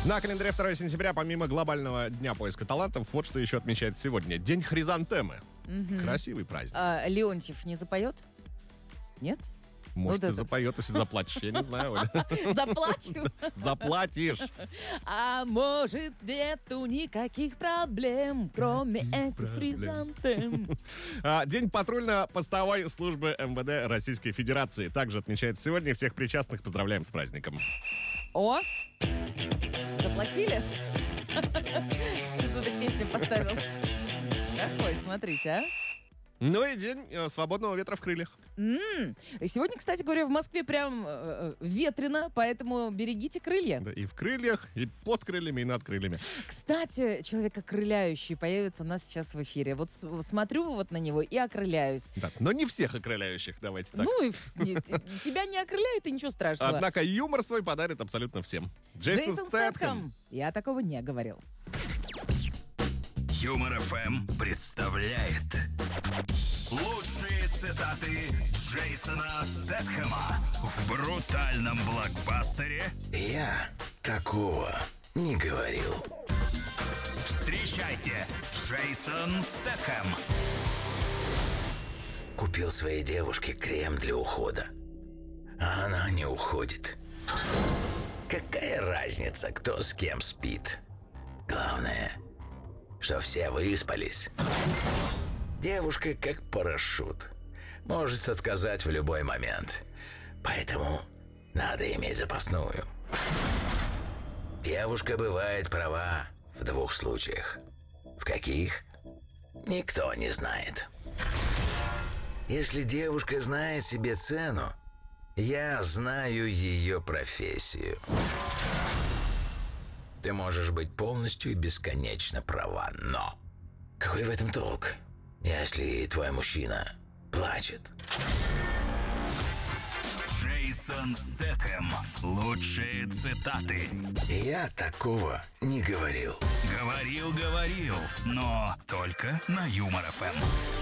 На календаре 2 сентября, помимо глобального дня поиска талантов, вот что еще отмечается сегодня. День хризантемы. Красивый праздник. Леонтьев не запоет? Нет? Может, вот ты запоет, если заплатишь. Я не знаю, Оля. Заплачу? Заплатишь. А может, нету никаких проблем, кроме этих хризантем. День патрульно-постовой службы МВД Российской Федерации. Также отмечается сегодня. Всех причастных поздравляем с праздником. О! Заплатили? Кто-то песню поставил. Какой, смотрите, а? Ну и день свободного ветра в крыльях. Сегодня, кстати говоря, в Москве прям ветрено, поэтому берегите крылья. Да, и в крыльях, и под крыльями, и над крыльями. Кстати, человек окрыляющий появится у нас сейчас в эфире. Вот смотрю вот на него и окрыляюсь. Да, но не всех окрыляющих, давайте так. Ну, тебя не окрыляет, и ничего страшного. Однако юмор свой подарит абсолютно всем. Джейсон Стэтхэм. Я такого не говорил. Юмор ФМ представляет лучшие цитаты Джейсона Стэтхэма в брутальном блокбастере Я такого не говорил. Встречайте, Джейсон Стэтхэм. Купил своей девушке крем для ухода, а она не уходит. Какая разница, кто с кем спит? Главное, что все выспались. Девушка как парашют. Может отказать в любой момент. Поэтому надо иметь запасную. Девушка бывает права в 2 случаях. В каких? Никто не знает. Если девушка знает себе цену, я знаю ее профессию. Ты можешь быть полностью и бесконечно права, но какой в этом толк, если твой мужчина плачет? Джейсон Стэтхэм. Лучшие цитаты. Я такого не говорил. Говорил, но только на Юмор ФМ.